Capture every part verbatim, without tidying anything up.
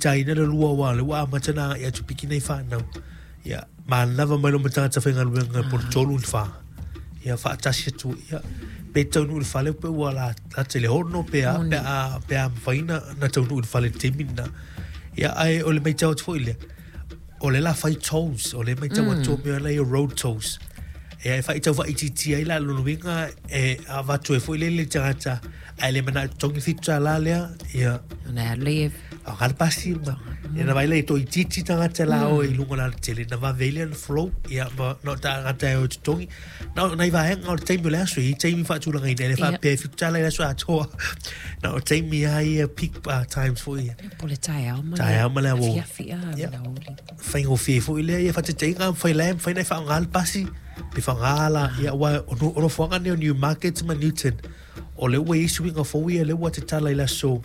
chai na le lua wa le wa machana ya tu pikina fa na ya ma lava mai lo mata ta fenga lu nga por tolu fa ya fa ta si tu ya pe tonu le fale pe wala la tele horno pe a pe a pe a faina na tonu le fale temina ya ai o le mai tau tu ile o le la fai toes o le mai tau to me la road toes e fai tau fa iti ai la lo winga e ava tu e foi le le tata ai le mana tongi fitsa la le ya na le a gal pasi ma e na vai le to iti tanga tela o i lunga la tele na va vele le flow ya no ta ngata o tongi na na va hang o time le so i time fa tu la ngai le fa pe fitsa la so a to na o time ai peak times for you pole tai au ma tai au ma le wo ya fia na oli fai o fi foi le ya fa te tenga fai le fai na fa ngal pasi pe fa ngala ya wa o no fo ngane new markets ma Newton o le we swing of foi le wa te tala la so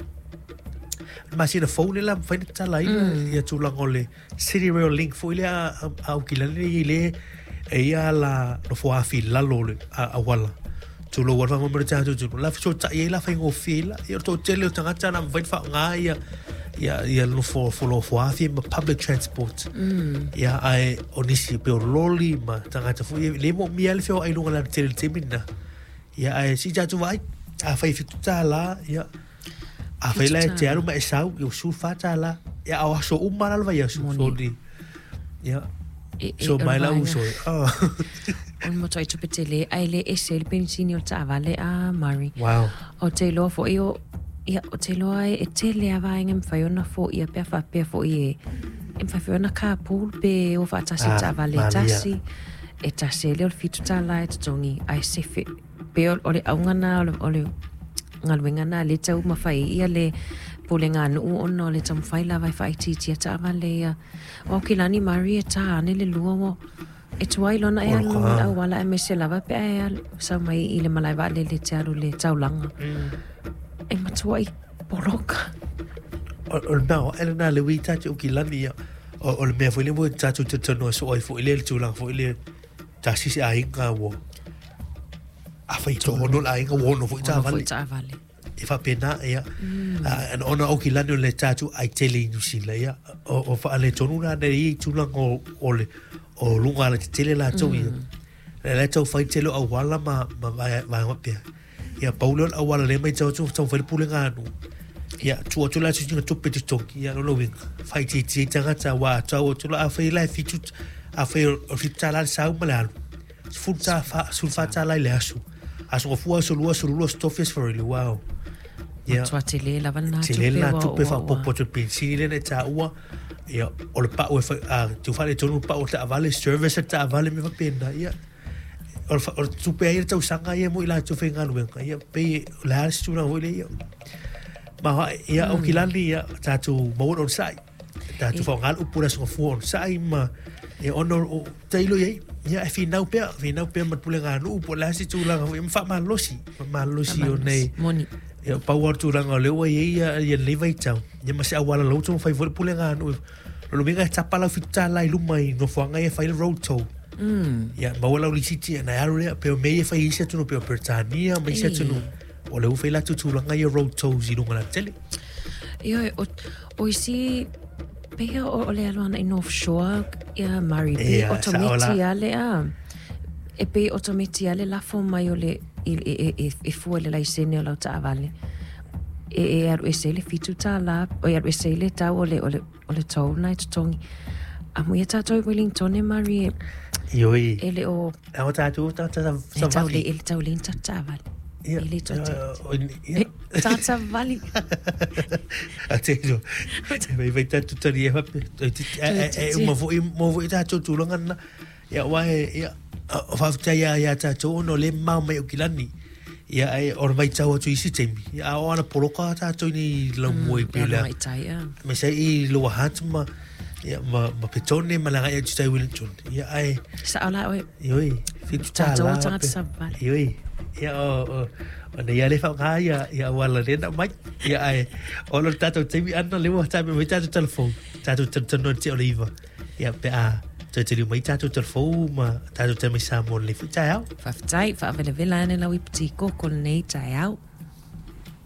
ma si na phone la fai te tala ya tu la ngole city rail link foi le au kilani le e ya la no fo a fi la lo a wala tu lo wa mo mo ta tu la so ta ye la fai ngo fi la yo to tele tanga tana vai fa nga ya ya ya no fo fo lo fo a fi public transport ya ai onisi pe loli ma tanga ta fu le mo mi al fo ai lunga la tele temina ya ai si ja tu vai a fai fi ta la ya a fai la te aru ma sau yo su fa ta la ya a so umma la vai su so di ya so mai la uso ah un mo tai tu petele ai le esel pensini o ta vale a Mari wow o te lo fo io ia o te lo ai e tele ava ngem fai ona fo ia pe fa pe fo ie em fa ona ka pool pe o fa ta si ta vale tasi e ta se le o fitu ta la et tongi ai se fe pe o le aungana o le ngal wengana le tau ma fai ia le pulenga no ono le tam fai la vai fai ti ti ta vale ia o kilani Mari ta ne le luo e tuai lona e alo au wala e mese lava pe e al sa mai i le malai vale le te aru le taulanga e matuai poroka o le mea o elena le wii tatu o ki lani o le mea fo ile mo tatu te tano so oi fo ile le tūlanga fo ile tasisi a inga wo a fai to ono la inga wo no fo ita vale e fa pena ia an ona o ki lani o le tatu ai tele i nusila ia o fa ale tonu na ne i tūlanga o le o lunga la tele la tau ia le tau fai tele au wala ma vai ngopia ia paulo au wala le mai tau tau fai pulenga anu ia tu tu la tu tu pe tu ia no wing fai ti ti tanga ta wa tau tu la fai la fi tu a fai o fi tala sa u mala fu ta fa sul fa tala le asu asu fu asu lu asu lu stofes for really wow ia tu tele la vanna tu tele la tu pe fa po po tu pensile ne ta wa ia o le pa o fa tu fa le tonu pa o ta vale service ta vale me va pena ia o o tu pe ia tau sanga ia mo ila tu fe nganu ia pe la stu na ho le ia ma ia o kilani ia ta tu mo on sai ta tu fa ngal upura so fu on sai ma e ono o tailo ia ia e finau pe finau pe ma pulenga nu po la si tu la me fa ma losi ma losi o nei moni ia power tu ranga le wa ia ia le vai tau ia ma se awala lo tu fai vo pulenga nu lo minga tapa la fita la ilu mai no fanga ia fai road tow mm ia ma wala li siti na area pe me ia fai se tu no pe pertania ma se tu no o le fai la tu tu ranga ia road tow zilu ngala tele ia o o si pe o le alwana in offshore ia Mari pe automati ale a e pe automati ale la fo mai o le e e e fu le la sene o la ta vale e e ar esele fitu ta la o ar esele ta o le o le o le tau night tongi a mo ta to Wellington e Mari yoi ele o a ta tu ta ta sa ta le el tau lin ta ta vale ele to ta ta vale a te jo vai vai ta tu ta ri e mo vo mo vo ta tu tu longa ya wa ya fa ta ya ya ta tu no le ma mai o kilani ia ai or mai tau tu isi temi ia ona poloka ta tu ni lo moi pela me sai i lo hat ma ia ma ma petone ma la ia tu Wellington ia ai sa ala oi yoi fit ta la yoi ia o o ne ia le fa ga ia ia wala le na mai ia ai o lo ta tu temi ana le mo ta me ta tu telefon ta tu telefon ti oliva ia pe a te te mai tato telefon ma tato te mai sa mo le fitai au fa fitai fa vele vela ne la wipti ko ko nei tai au